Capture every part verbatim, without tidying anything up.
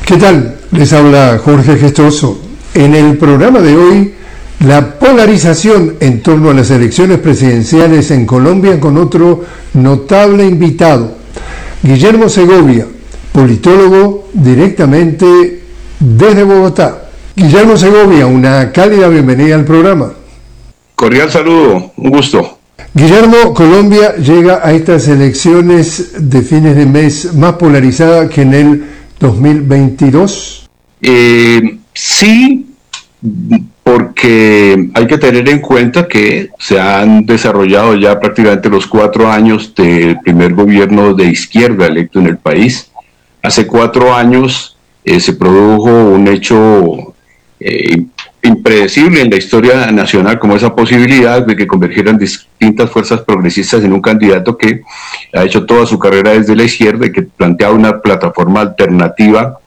¿Qué tal? Les habla Jorge Gestoso. En el programa de hoy, la polarización en torno a las elecciones presidenciales en Colombia con otro notable invitado, Guillermo Segovia, politólogo directamente desde Bogotá. Guillermo Segovia, una cálida bienvenida al programa. Cordial saludo, un gusto. Guillermo, Colombia llega a estas elecciones de fines de mes más polarizada que en el dos mil veintidós. Eh, sí, porque hay que tener en cuenta que se han desarrollado ya prácticamente los cuatro años del primer gobierno de izquierda electo en el país. Hace cuatro años eh, se produjo un hecho eh, impredecible en la historia nacional, como esa posibilidad de que convergieran distintas fuerzas progresistas en un candidato que ha hecho toda su carrera desde la izquierda y que plantea una plataforma alternativa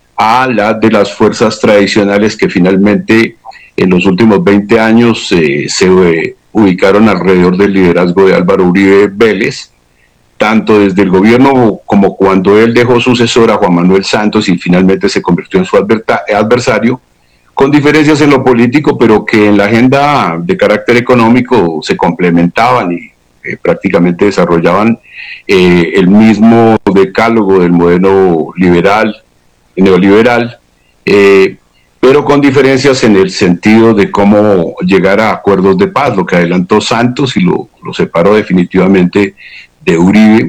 a la de las fuerzas tradicionales que finalmente en los últimos veinte años eh, se eh, ubicaron alrededor del liderazgo de Álvaro Uribe Vélez, tanto desde el gobierno como cuando él dejó sucesor a Juan Manuel Santos y finalmente se convirtió en su adversario, con diferencias en lo político, pero que en la agenda de carácter económico se complementaban y eh, prácticamente desarrollaban eh, el mismo decálogo del modelo liberal, neoliberal, eh, pero con diferencias en el sentido de cómo llegar a acuerdos de paz, lo que adelantó Santos y lo, lo separó definitivamente de Uribe.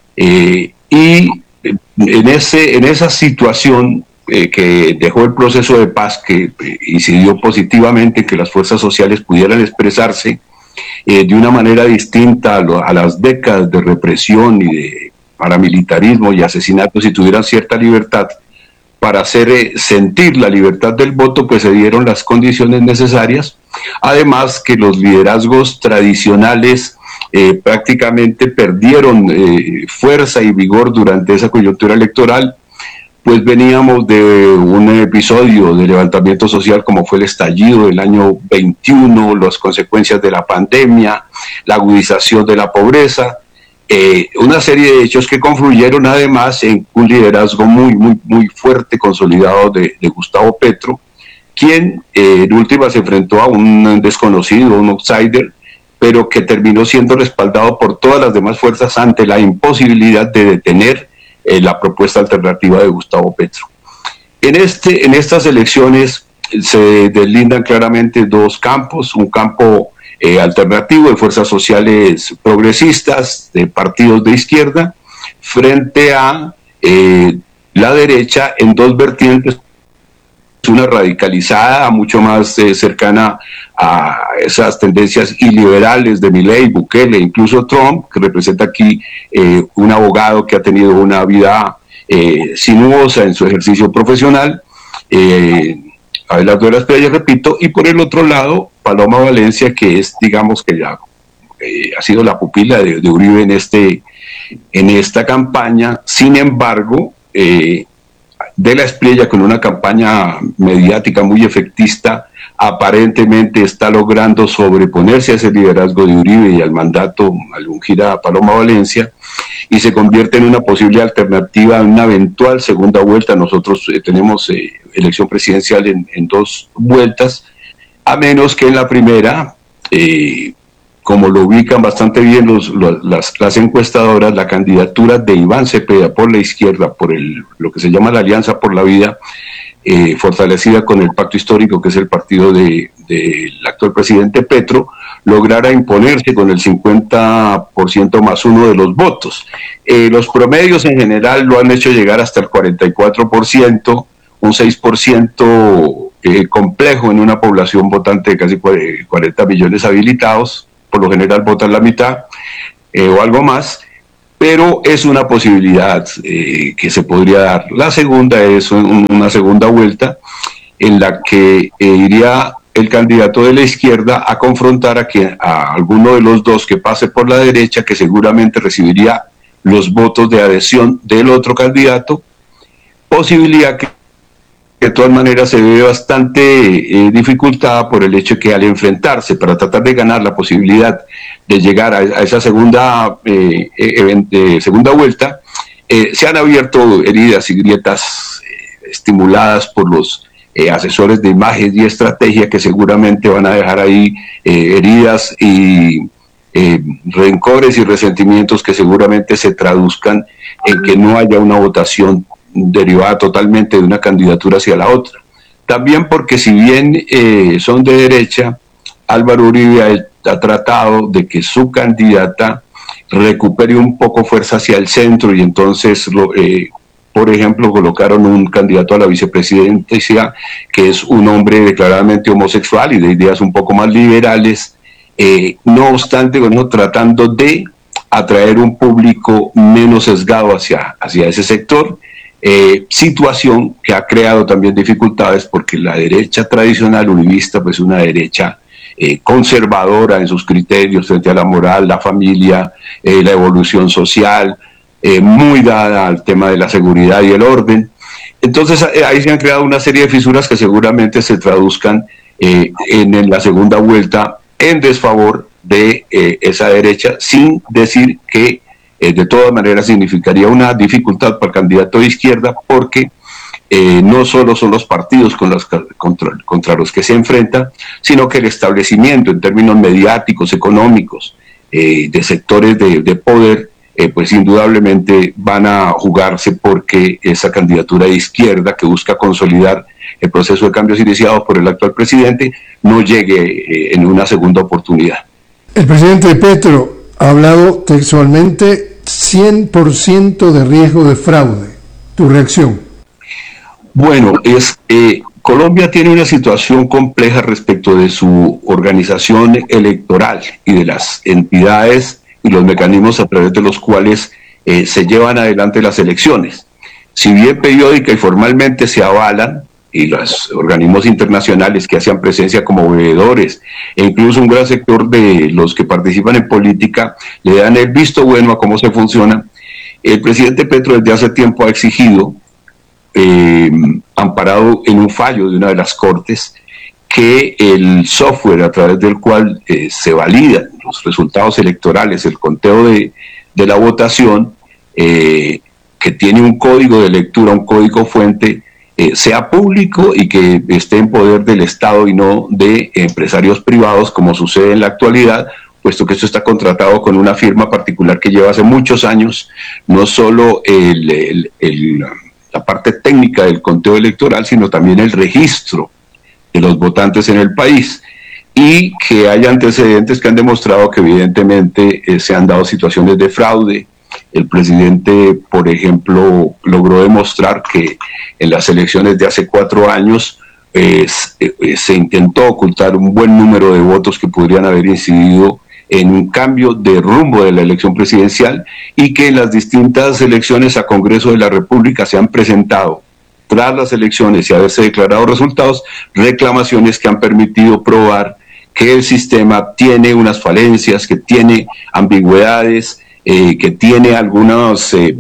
Eh, y en, ese, en esa situación eh, que dejó el proceso de paz, que eh, incidió positivamente en que las fuerzas sociales pudieran expresarse eh, de una manera distinta a, lo, a las décadas de represión y de paramilitarismo y asesinatos, y tuvieran cierta libertad para hacer eh, sentir la libertad del voto, pues se dieron las condiciones necesarias. Además que los liderazgos tradicionales eh, prácticamente perdieron eh, fuerza y vigor durante esa coyuntura electoral, pues veníamos de un episodio de levantamiento social como fue el estallido del año veintiuno, las consecuencias de la pandemia, la agudización de la pobreza, Eh, una serie de hechos que confluyeron además en un liderazgo muy, muy, muy fuerte, consolidado de, de Gustavo Petro, quien eh, en última se enfrentó a un desconocido, un outsider, pero que terminó siendo respaldado por todas las demás fuerzas ante la imposibilidad de detener eh, la propuesta alternativa de Gustavo Petro. En, este, en estas elecciones se deslindan claramente dos campos, un campo Eh, alternativo de fuerzas sociales progresistas, de partidos de izquierda, frente a eh, la derecha en dos vertientes, una radicalizada, mucho más eh, cercana a esas tendencias iliberales de Milei, Bukele, incluso Trump, que representa aquí eh, un abogado que ha tenido una vida eh, sinuosa en su ejercicio profesional, eh, Abelardo de las Playas, repito, y por el otro lado, Paloma Valencia, que es, digamos, que ya eh, ha sido la pupila de, de Uribe en, este, en esta campaña. Sin embargo, eh, de la Espriella, con una campaña mediática muy efectista, aparentemente está logrando sobreponerse a ese liderazgo de Uribe y al mandato, al ungir a Paloma Valencia, y se convierte en una posible alternativa a una eventual segunda vuelta. Nosotros eh, tenemos eh, elección presidencial en, en dos vueltas, a menos que en la primera, eh, como lo ubican bastante bien los, los, las, las encuestadoras, la candidatura de Iván Cepeda por la izquierda, por el, lo que se llama la Alianza por la Vida, eh, fortalecida con el pacto histórico, que es el partido del de, de actual presidente Petro, lograra imponerse con el cincuenta por ciento más uno de los votos. Eh, los promedios en general lo han hecho llegar hasta el cuarenta y cuatro por ciento, un seis por ciento eh, complejo en una población votante de casi cuarenta millones habilitados, por lo general votan la mitad eh, o algo más, pero es una posibilidad eh, que se podría dar. La segunda es un, una segunda vuelta en la que eh, iría el candidato de la izquierda a confrontar a, que, a alguno de los dos que pase por la derecha, que seguramente recibiría los votos de adhesión del otro candidato, posibilidad que de todas maneras se ve bastante eh, dificultada por el hecho de que al enfrentarse para tratar de ganar la posibilidad de llegar a, a esa segunda, eh, eh, eh, segunda vuelta, eh, se han abierto heridas y grietas eh, estimuladas por los eh, asesores de imagen y estrategia, que seguramente van a dejar ahí eh, heridas y eh, rencores y resentimientos que seguramente se traduzcan en que no haya una votación derivada totalmente de una candidatura hacia la otra. También porque si bien eh, son de derecha, Álvaro Uribe ha, ha tratado de que su candidata recupere un poco fuerza hacia el centro, y entonces, lo, eh, por ejemplo, colocaron un candidato a la vicepresidencia que es un hombre declaradamente homosexual y de ideas un poco más liberales, eh, no obstante, bueno, tratando de atraer un público menos sesgado hacia, hacia ese sector, eh, situación que ha creado también dificultades porque la derecha tradicional uribista, pues una derecha eh, conservadora en sus criterios frente a la moral, la familia, eh, la evolución social, eh, muy dada al tema de la seguridad y el orden. Entonces ahí se han creado una serie de fisuras que seguramente se traduzcan eh, en, en la segunda vuelta en desfavor de eh, esa derecha, sin decir que eh, de todas maneras significaría una dificultad para el candidato de izquierda, porque eh, no solo son los partidos con los, contra, contra los que se enfrenta, sino que el establecimiento en términos mediáticos, económicos, eh, de sectores de, de poder, eh, pues indudablemente van a jugarse porque esa candidatura de izquierda que busca consolidar el proceso de cambios iniciados por el actual presidente no llegue eh, en una segunda oportunidad. El presidente Petro ha hablado textualmente cien por ciento de riesgo de fraude. ¿Tu reacción? Bueno, es eh, Colombia tiene una situación compleja respecto de su organización electoral y de las entidades y los mecanismos a través de los cuales eh, se llevan adelante las elecciones. Si bien periódica y formalmente se avalan, y los organismos internacionales que hacían presencia como veedores, e incluso un gran sector de los que participan en política le dan el visto bueno a cómo se funciona, el presidente Petro desde hace tiempo ha exigido, eh, amparado en un fallo de una de las cortes, que el software a través del cual eh, se validan los resultados electorales, el conteo de, de la votación, eh, que tiene un código de lectura, un código fuente, Eh, sea público y que esté en poder del Estado y no de empresarios privados, como sucede en la actualidad, puesto que esto está contratado con una firma particular que lleva hace muchos años, no solo el, el, el, la parte técnica del conteo electoral, sino también el registro de los votantes en el país, y que haya antecedentes que han demostrado que evidentemente eh, se han dado situaciones de fraude. El presidente, por ejemplo, logró demostrar que en las elecciones de hace cuatro años eh, se intentó ocultar un buen número de votos que podrían haber incidido en un cambio de rumbo de la elección presidencial, y que en las distintas elecciones a Congreso de la República se han presentado, tras las elecciones y haberse declarado resultados, reclamaciones que han permitido probar que el sistema tiene unas falencias, que tiene ambigüedades, Eh, que tiene algunas eh,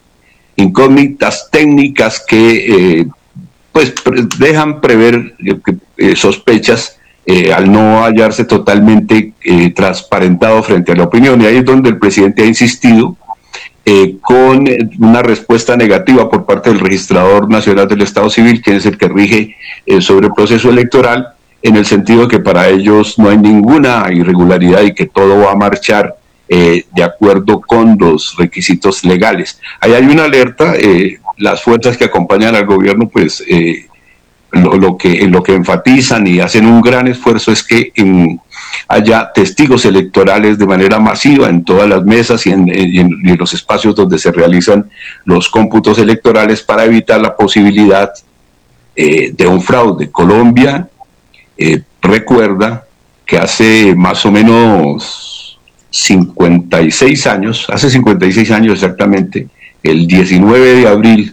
incógnitas técnicas que eh, pues pre dejan prever eh, eh, sospechas eh, al no hallarse totalmente eh, transparentado frente a la opinión. Y ahí es donde el presidente ha insistido eh, con una respuesta negativa por parte del Registrador Nacional del Estado Civil, quien es el que rige eh, sobre el proceso electoral, en el sentido de que para ellos no hay ninguna irregularidad y que todo va a marchar Eh, de acuerdo con los requisitos legales. Ahí hay una alerta, eh, las fuerzas que acompañan al gobierno, pues eh, lo, lo, que, lo que enfatizan y hacen un gran esfuerzo es que en, haya testigos electorales de manera masiva en todas las mesas y en, y en, y en los espacios donde se realizan los cómputos electorales, para evitar la posibilidad eh, de un fraude. Colombia eh, recuerda que hace más o menos cincuenta y seis años, hace cincuenta y seis años exactamente, el diecinueve de abril,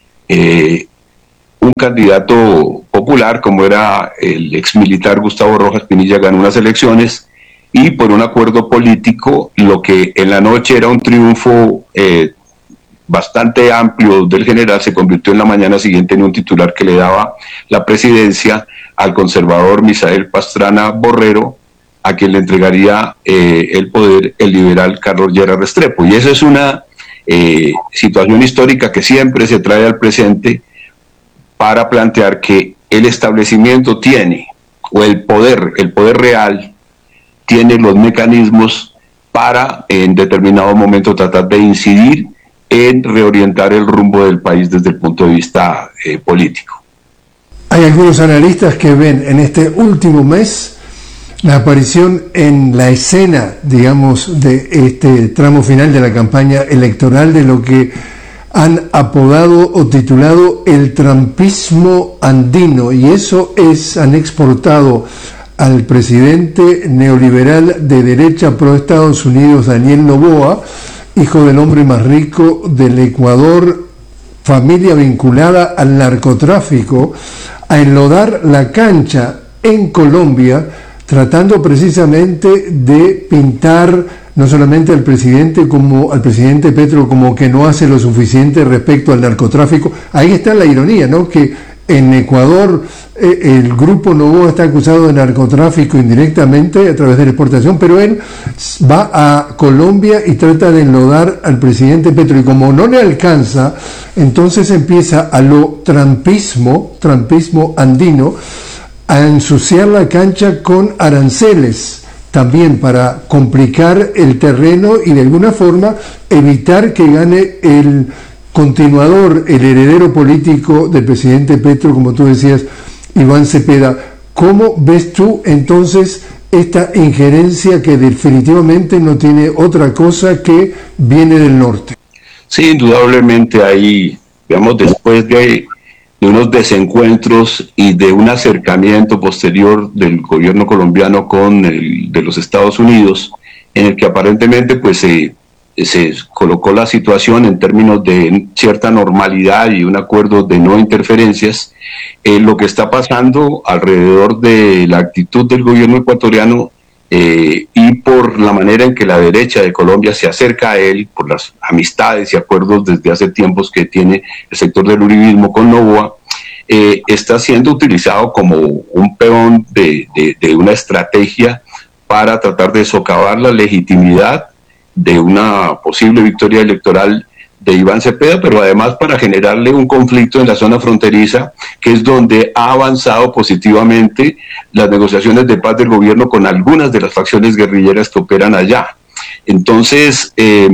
eh, un candidato popular como era el exmilitar Gustavo Rojas Pinilla ganó unas elecciones, y por un acuerdo político, lo que en la noche era un triunfo eh, bastante amplio del general, se convirtió en la mañana siguiente en un titular que le daba la presidencia al conservador Misael Pastrana Borrero, a quien le entregaría eh, el poder el liberal Carlos Lleras Restrepo. Y esa es una eh, situación histórica que siempre se trae al presente, para plantear que el establecimiento tiene, o el poder, el poder real, tiene los mecanismos para en determinado momento tratar de incidir en reorientar el rumbo del país desde el punto de vista eh, político. Hay algunos analistas que ven en este último mes la aparición en la escena, digamos, de este tramo final de la campaña electoral de lo que han apodado o titulado el trumpismo andino, y eso es, han exportado al presidente neoliberal de derecha pro Estados Unidos, Daniel Noboa, hijo del hombre más rico del Ecuador, familia vinculada al narcotráfico, a enlodar la cancha en Colombia, tratando precisamente de pintar no solamente al presidente como al presidente Petro como que no hace lo suficiente respecto al narcotráfico. Ahí está la ironía, ¿no? Que en Ecuador eh, el grupo Noboa está acusado de narcotráfico indirectamente a través de la exportación, pero él va a Colombia y trata de enlodar al presidente Petro, y como no le alcanza, entonces empieza a lo trumpismo, trumpismo andino, a ensuciar la cancha con aranceles, también para complicar el terreno y de alguna forma evitar que gane el continuador, el heredero político del presidente Petro, como tú decías, Iván Cepeda. ¿Cómo ves tú entonces esta injerencia que definitivamente no tiene otra cosa que viene del norte? Sí, indudablemente ahí, digamos, después de, de unos desencuentros y de un acercamiento posterior del gobierno colombiano con el de los Estados Unidos, en el que aparentemente pues se, se colocó la situación en términos de cierta normalidad y un acuerdo de no interferencias, eh, lo que está pasando alrededor de la actitud del gobierno ecuatoriano eh, y por la manera en que la derecha de Colombia se acerca a él, por las amistades y acuerdos desde hace tiempos que tiene el sector del uribismo con Noboa, eh, está siendo utilizado como un peón de, de, de una estrategia para tratar de socavar la legitimidad de una posible victoria electoral de Iván Cepeda, pero además para generarle un conflicto en la zona fronteriza, que es donde ha avanzado positivamente las negociaciones de paz del gobierno con algunas de las facciones guerrilleras que operan allá. Entonces, eh,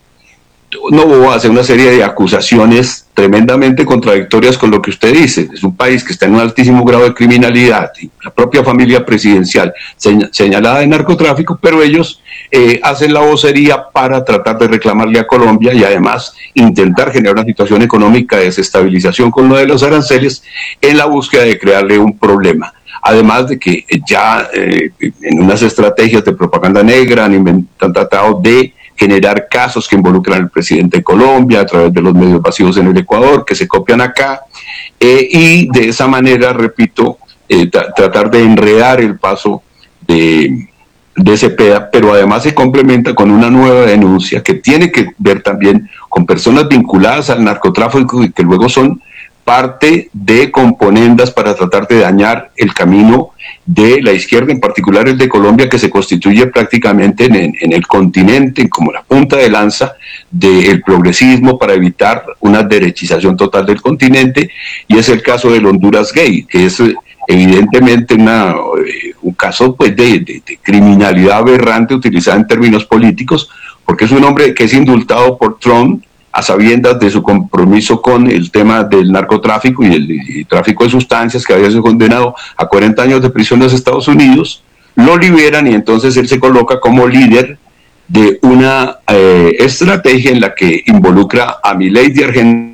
Noboa hace una serie de acusaciones tremendamente contradictorias con lo que usted dice. Es un país que está en un altísimo grado de criminalidad, y la propia familia presidencial señalada de narcotráfico, pero ellos eh, hacen la vocería para tratar de reclamarle a Colombia y además intentar generar una situación económica de desestabilización con lo de los aranceles en la búsqueda de crearle un problema. Además de que ya eh, en unas estrategias de propaganda negra han, han tratado de generar casos que involucran al presidente de Colombia a través de los medios masivos en el Ecuador, que se copian acá, eh, y de esa manera, repito, eh, tra tratar de enredar el paso de, de Cepeda, pero además se complementa con una nueva denuncia que tiene que ver también con personas vinculadas al narcotráfico y que luego son parte de componendas para tratar de dañar el camino de la izquierda, en particular el de Colombia, que se constituye prácticamente en, en el continente como la punta de lanza del progresismo para evitar una derechización total del continente, y es el caso del Honduras Gay, que es evidentemente una, un caso pues, de, de, de criminalidad aberrante utilizada en términos políticos, porque es un hombre que es indultado por Trump a sabiendas de su compromiso con el tema del narcotráfico y el y tráfico de sustancias, que había sido condenado a cuarenta años de prisión en los Estados Unidos. Lo liberan y entonces él se coloca como líder de una eh, estrategia en la que involucra a Milei de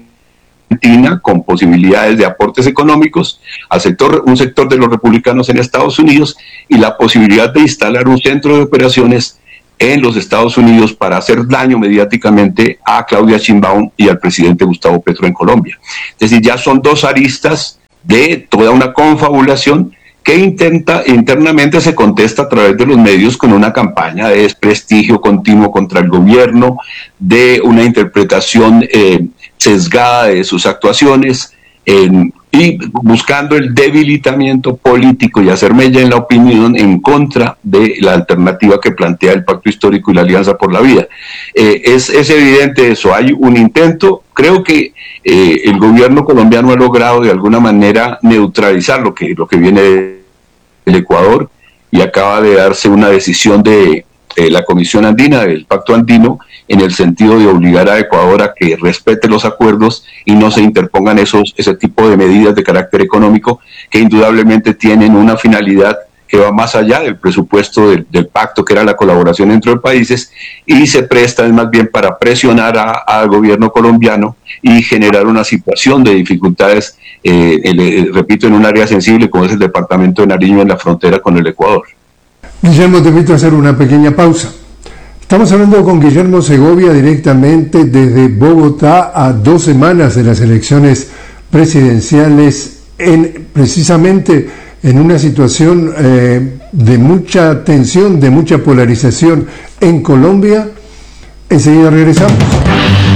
Argentina con posibilidades de aportes económicos al sector, un sector de los republicanos en Estados Unidos, y la posibilidad de instalar un centro de operaciones en los Estados Unidos para hacer daño mediáticamente a Claudia Sheinbaum y al presidente Gustavo Petro en Colombia. Es decir, ya son dos aristas de toda una confabulación que intenta, internamente se contesta a través de los medios con una campaña de desprestigio continuo contra el gobierno, de una interpretación eh, sesgada de sus actuaciones, eh, y buscando el debilitamiento político y hacer mella en la opinión en contra de la alternativa que plantea el Pacto Histórico y la Alianza por la Vida. Eh, es, es evidente eso, hay un intento, creo que eh, el gobierno colombiano ha logrado de alguna manera neutralizar lo que, lo que viene del Ecuador, y acaba de darse una decisión de eh, la Comisión Andina, del Pacto Andino, en el sentido de obligar a Ecuador a que respete los acuerdos y no se interpongan esos, ese tipo de medidas de carácter económico que indudablemente tienen una finalidad que va más allá del presupuesto del, del pacto, que era la colaboración entre los países, y se presta más bien para presionar al gobierno colombiano y generar una situación de dificultades, eh, el, repito, en un área sensible como es el departamento de Nariño en la frontera con el Ecuador. Guillermo, te invito a hacer una pequeña pausa. Estamos hablando con Guillermo Segovia directamente desde Bogotá, a dos semanas de las elecciones presidenciales, en, precisamente en una situación eh, de mucha tensión, de mucha polarización en Colombia. Enseguida regresamos.